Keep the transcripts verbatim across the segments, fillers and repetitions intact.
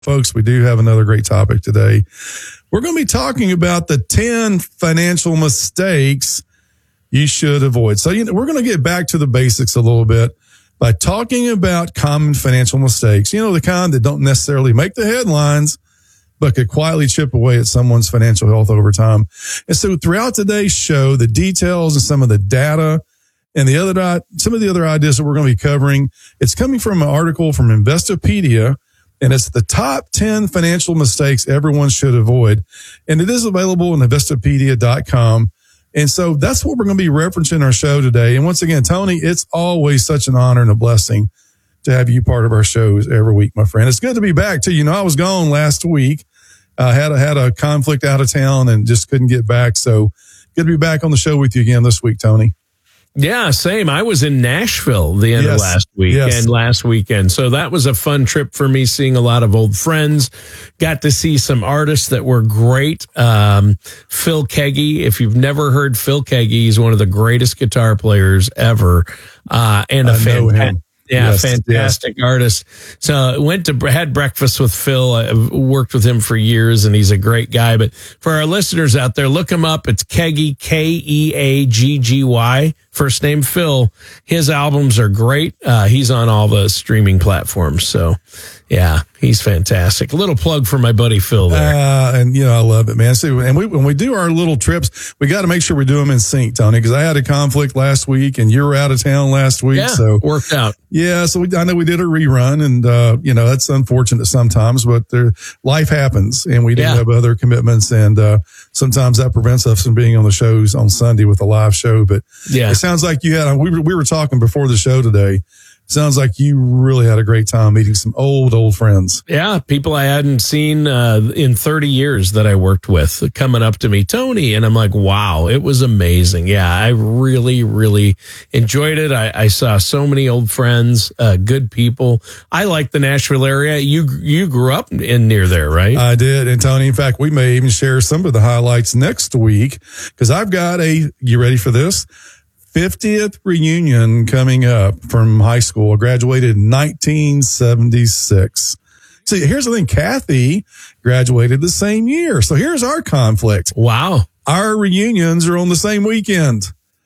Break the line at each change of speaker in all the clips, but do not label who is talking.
Folks, we do have another great topic today. We're going to be talking about the ten financial mistakes you should avoid. So, you know, we're going to get back to the basics a little bit by talking about common financial mistakes, you know, the kind that don't necessarily make the headlines, but could quietly chip away at someone's financial health over time. And so throughout today's show, the details and some of the data and the other, some of the other ideas that we're going to be covering, it's coming from an article from Investopedia, and it's the top ten financial mistakes everyone should avoid. And it is available on investopedia dot com. And so that's what we're going to be referencing our show today. And once again, Tony, it's always such an honor and a blessing to have you part of our shows every week, my friend. It's good to be back too. You know, I was gone last week. I uh, had a, had a conflict out of town and just couldn't get back. So good to be back on the show with you again this week, Tony.
Yeah, same. I was in Nashville the end yes. of last week yes. and last weekend. So that was a fun trip for me, seeing a lot of old friends. Got to see some artists that were great. Um, Phil Keaggy, if you've never heard Phil Keaggy, he's one of the greatest guitar players ever. Uh, and a fan. Yeah, yes, fantastic yes. artist. So went to had breakfast with Phil. I've worked with him for years, and he's a great guy. But for our listeners out there, look him up. It's Keaggy, K E A G G Y. First name Phil. His albums are great. Uh, he's on all the streaming platforms. So, yeah, he's fantastic. A little plug for my buddy Phil there.
Uh, and, you know, I love it, man. So, and we, when we do our little trips, we got to make sure we do them in sync, Tony, because I had a conflict last week and you were out of town last week.
Yeah,
so
worked out.
Yeah, so we, I know we did a rerun, and, uh, you know, that's unfortunate sometimes, but there, life happens, and we do yeah. have other commitments, and uh, sometimes that prevents us from being on the shows on Sunday with a live show. But yeah. it sounds like you had, we were, we were talking before the show today. Sounds like you really had a great time meeting some old, old friends.
Yeah, people I hadn't seen uh, in thirty years that I worked with coming up to me, Tony, and I'm like, wow, it was amazing. Yeah, I really, really enjoyed it. I, I saw so many old friends, uh, good people. I like the Nashville area. You you grew up in near there, right?
I did, and Tony, in fact, we may even share some of the highlights next week, because I've got a, you ready for this? fiftieth reunion coming up from high school. I graduated in nineteen seventy-six. See, here's the thing. Kathy graduated the same year. So here's our conflict.
Wow.
Our reunions are on the same weekend.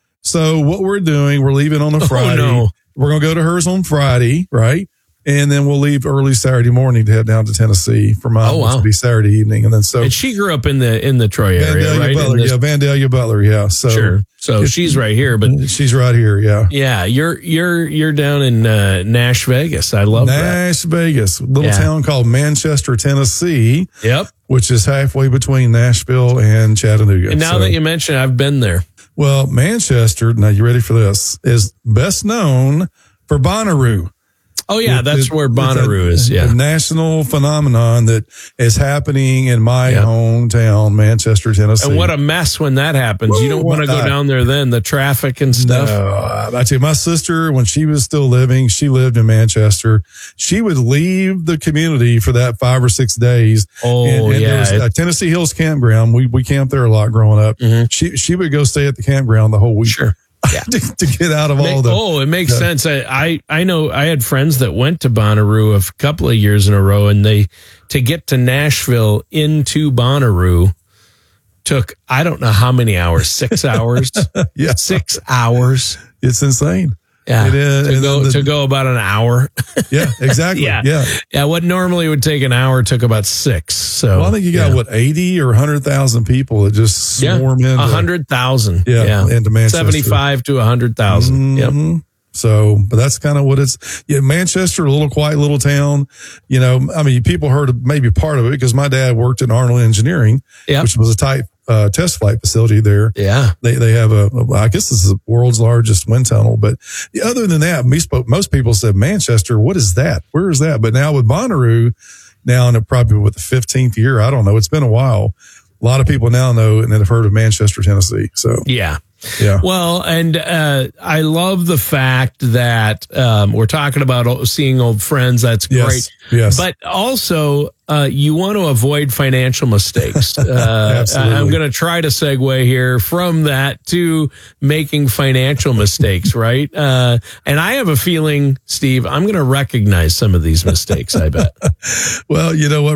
So what we're doing, we're leaving on a Friday.
Oh, no.
We're going to go to hers on Friday, right? And then we'll leave early Saturday morning to head down to Tennessee for mine,
oh, wow.
which will be Saturday evening. And then so.
And she grew up in the in the Troy area,
Vandalia
right?
Butler,
this-
yeah, Vandalia Butler, yeah. So
sure. So it, she's right here, but
she's right here, yeah.
Yeah, you're you're you're down in uh, Nash Vegas. I love
Nash
that.
Vegas, little
yeah.
town called Manchester, Tennessee.
Yep.
Which is halfway between Nashville and Chattanooga.
And now
so,
that you mention it, I've been there.
Well, Manchester, now you ready for this, is best known for Bonnaroo.
Oh, yeah,
it,
that's
it,
where Bonnaroo
a,
is, yeah.
A national phenomenon that is happening in my
yep.
hometown, Manchester, Tennessee.
And what a mess when that happens. Woo, you don't want to go I, down there then, the traffic and stuff.
No, I tell you, my sister, when she was still living, she lived in Manchester. She would leave the community for that five or six days.
Oh,
and, and
yeah.
There was a Tennessee Hills campground. We we camped there a lot growing up.
Mm-hmm.
She she would go stay at the campground the whole week.
Sure. Yeah.
to, to get out of
Make,
all the.
Oh, it makes
the,
sense. I, I I know I had friends that went to Bonnaroo a couple of years in a row, and they to get to Nashville into Bonnaroo took I don't know how many hours, six hours,
yeah,
six hours.
It's insane.
Yeah,
it is,
to go
the,
to go about an hour.
Yeah, exactly. yeah,
yeah, yeah. What normally would take an hour took about six. So
well, I think you got
yeah.
what eighty or hundred thousand people that just swarm
yeah,
in.
A hundred thousand.
Yeah,
yeah,
into Manchester.
Seventy-five to a hundred thousand.
Mm-hmm. Yep. So, but that's kind of what it's. Yeah, Manchester, a little quiet little town. You know, I mean, people heard of maybe part of it because my dad worked in Arnold Engineering,
yep.
which was a type. Uh, test flight facility there.
Yeah.
They, they have a, a, I guess this is the world's largest wind tunnel, but other than that, most people said Manchester, what is that? Where is that? But now with Bonnaroo, now and probably with the fifteenth year, I don't know. It's been a while. A lot of people now know and have heard of Manchester, Tennessee. So
yeah.
Yeah.
Well, and uh, I love the fact that um, we're talking about seeing old friends. That's
yes.
great.
Yes.
But also, uh, you want to avoid financial mistakes. Uh, I'm going to try to segue here from that to making financial mistakes, right? Uh, and I have a feeling, Steve, I'm going to recognize some of these mistakes, I bet.
Well, you know what?